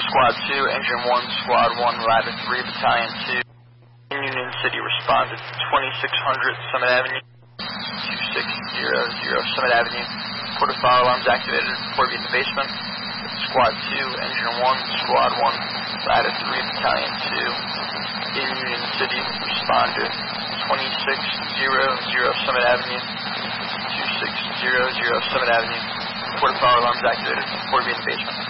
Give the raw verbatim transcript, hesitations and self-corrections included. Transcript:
Squad two, Engine one, Squad one, Ladder three, Battalion two. In Union City responded to twenty-six hundred Summit Avenue, two six zero zero Summit Avenue. Quarter fire alarms activated, report in the basement. Squad two, Engine one, Squad one, Ladder three, Battalion two. In Union City responded twenty-six zero zero Summit Avenue, two six zero zero Summit Avenue. Quarter fire alarms activated, report in the basement.